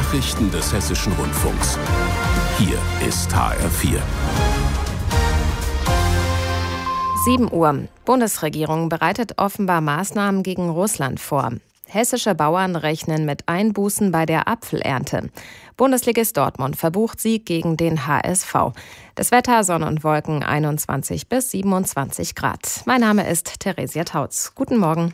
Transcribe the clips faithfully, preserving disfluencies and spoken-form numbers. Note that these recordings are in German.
Nachrichten des Hessischen Rundfunks. Hier ist H R vier. sieben Uhr. Bundesregierung bereitet offenbar Maßnahmen gegen Russland vor. Hessische Bauern rechnen mit Einbußen bei der Apfelernte. Bundesligist Dortmund verbucht Sieg gegen den H S V. Das Wetter: Sonne und Wolken, einundzwanzig bis siebenundzwanzig Grad. Mein Name ist Theresia Tautz. Guten Morgen.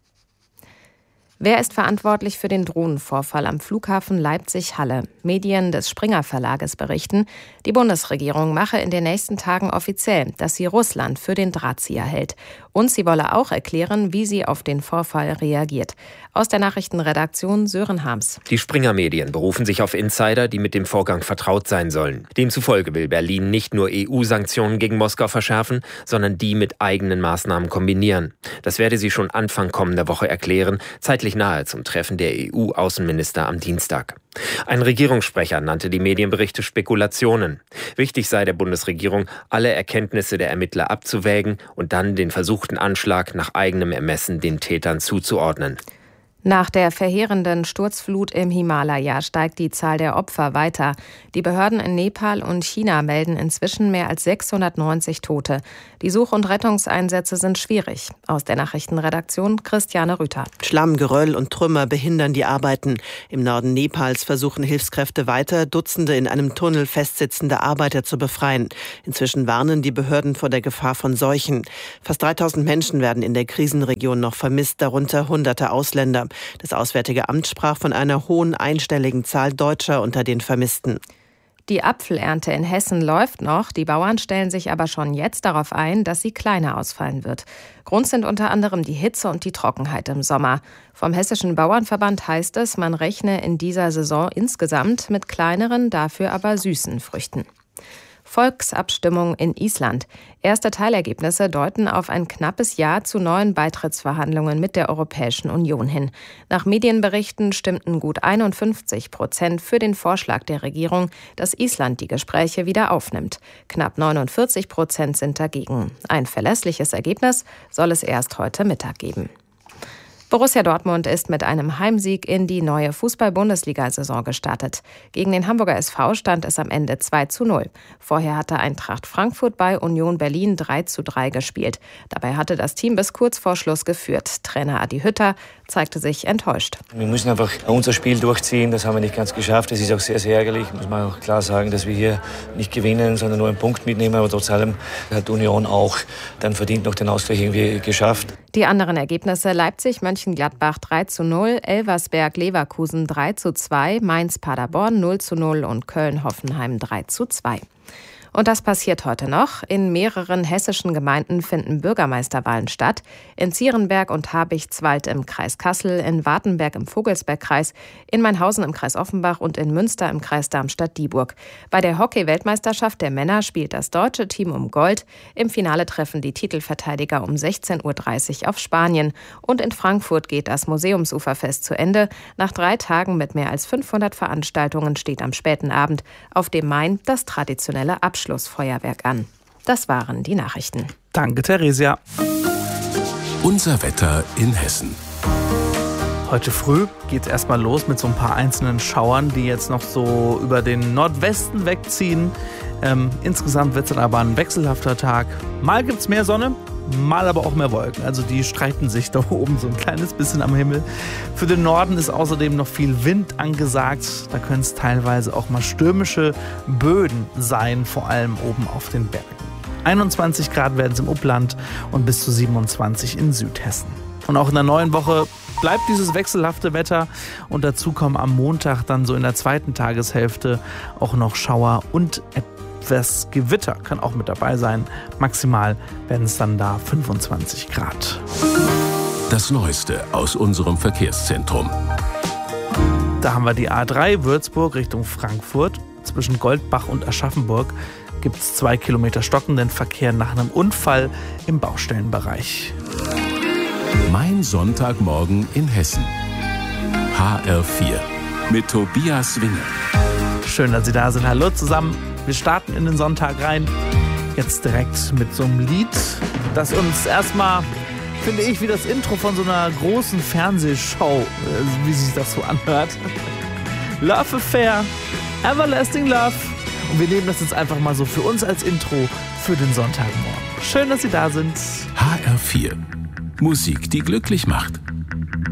Wer ist verantwortlich für den Drohnenvorfall am Flughafen Leipzig-Halle? Medien des Springer Verlages berichten, die Bundesregierung mache in den nächsten Tagen offiziell, dass sie Russland für den Drahtzieher hält. Und sie wolle auch erklären, wie sie auf den Vorfall reagiert. Aus der Nachrichtenredaktion Sören Harms. Die Springer-Medien berufen sich auf Insider, die mit dem Vorgang vertraut sein sollen. Demzufolge will Berlin nicht nur E U-Sanktionen gegen Moskau verschärfen, sondern die mit eigenen Maßnahmen kombinieren. Das werde sie schon Anfang kommender Woche erklären, zeitlich nahe zum Treffen der E U-Außenminister am Dienstag. Ein Regierungssprecher nannte die Medienberichte Spekulationen. Wichtig sei der Bundesregierung, alle Erkenntnisse der Ermittler abzuwägen und dann den versuchten Anschlag nach eigenem Ermessen den Tätern zuzuordnen. Nach der verheerenden Sturzflut im Himalaya steigt die Zahl der Opfer weiter. Die Behörden in Nepal und China melden inzwischen mehr als sechshundertneunzig Tote. Die Such- und Rettungseinsätze sind schwierig. Aus der Nachrichtenredaktion Christiane Rüther. Schlamm, Geröll und Trümmer behindern die Arbeiten. Im Norden Nepals versuchen Hilfskräfte weiter, Dutzende in einem Tunnel festsitzende Arbeiter zu befreien. Inzwischen warnen die Behörden vor der Gefahr von Seuchen. Fast dreitausend Menschen werden in der Krisenregion noch vermisst, darunter hunderte Ausländer. Das Auswärtige Amt sprach von einer hohen einstelligen Zahl Deutscher unter den Vermissten. Die Apfelernte in Hessen läuft noch. Die Bauern stellen sich aber schon jetzt darauf ein, dass sie kleiner ausfallen wird. Grund sind unter anderem die Hitze und die Trockenheit im Sommer. Vom Hessischen Bauernverband heißt es, man rechne in dieser Saison insgesamt mit kleineren, dafür aber süßen Früchten. Volksabstimmung in Island. Erste Teilergebnisse deuten auf ein knappes Ja zu neuen Beitrittsverhandlungen mit der Europäischen Union hin. Nach Medienberichten stimmten gut einundfünfzig Prozent für den Vorschlag der Regierung, dass Island die Gespräche wieder aufnimmt. Knapp neunundvierzig Prozent sind dagegen. Ein verlässliches Ergebnis soll es erst heute Mittag geben. Borussia Dortmund ist mit einem Heimsieg in die neue Fußball-Bundesliga-Saison gestartet. Gegen den Hamburger S V stand es am Ende zwei zu null. Vorher hatte Eintracht Frankfurt bei Union Berlin drei zu drei gespielt. Dabei hatte das Team bis kurz vor Schluss geführt. Trainer Adi Hütter zeigte sich enttäuscht. Wir müssen einfach unser Spiel durchziehen. Das haben wir nicht ganz geschafft. Das ist auch sehr, sehr ärgerlich. Muss man auch klar sagen, dass wir hier nicht gewinnen, sondern nur einen Punkt mitnehmen. Aber trotz allem hat Union auch dann verdient noch den Ausgleich irgendwie geschafft. Die anderen Ergebnisse: Leipzig Mönchengladbach drei zu null, Elversberg Leverkusen drei zu zwei, Mainz Paderborn null zu null und Köln Hoffenheim drei zu zwei. Und das passiert heute noch. In mehreren hessischen Gemeinden finden Bürgermeisterwahlen statt. In Zierenberg und Habichtswald im Kreis Kassel, in Wartenberg im Vogelsbergkreis, in Mainhausen im Kreis Offenbach und in Münster im Kreis Darmstadt-Dieburg. Bei der Hockey-Weltmeisterschaft der Männer spielt das deutsche Team um Gold. Im Finale treffen die Titelverteidiger um sechzehn Uhr dreißig auf Spanien. Und in Frankfurt geht das Museumsuferfest zu Ende. Nach drei Tagen mit mehr als fünfhundert Veranstaltungen steht am späten Abend auf dem Main das traditionelle Abschluss. Schlussfeuerwerk an. Das waren die Nachrichten. Danke, Theresia. Unser Wetter in Hessen. Heute früh geht es erstmal los mit so ein paar einzelnen Schauern, die jetzt noch so über den Nordwesten wegziehen. Ähm, insgesamt wird es dann aber ein wechselhafter Tag. Mal gibt es mehr Sonne, mal aber auch mehr Wolken. Also die streiten sich da oben so ein kleines bisschen am Himmel. Für den Norden ist außerdem noch viel Wind angesagt. Da können es teilweise auch mal stürmische Böen sein, vor allem oben auf den Bergen. einundzwanzig Grad werden es im Upland und bis zu siebenundzwanzig in Südhessen. Und auch in der neuen Woche bleibt dieses wechselhafte Wetter und dazu kommen am Montag dann so in der zweiten Tageshälfte auch noch Schauer und etwas Gewitter kann auch mit dabei sein. Maximal werden es dann da fünfundzwanzig Grad. Das Neueste aus unserem Verkehrszentrum. Da haben wir die A drei Würzburg Richtung Frankfurt. Zwischen Goldbach und Aschaffenburg gibt es zwei Kilometer stockenden Verkehr nach einem Unfall im Baustellenbereich. Mein Sonntagmorgen in Hessen. H R vier mit Tobias Winge. Schön, dass Sie da sind. Hallo zusammen. Wir starten in den Sonntag rein. Jetzt direkt mit so einem Lied, das uns erstmal, finde ich, wie das Intro von so einer großen Fernsehshow, wie sich das so anhört. Love Affair, Everlasting Love. Und wir nehmen das jetzt einfach mal so für uns als Intro für den Sonntagmorgen. Schön, dass Sie da sind. H R vier. Musik, die glücklich macht.